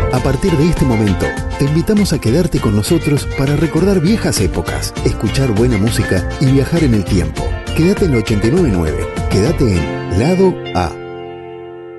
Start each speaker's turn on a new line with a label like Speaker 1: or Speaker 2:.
Speaker 1: A partir de este momento, te invitamos a quedarte con nosotros para recordar viejas épocas, escuchar buena música y viajar en el tiempo. Quédate en 89.9. Quédate en Lado A.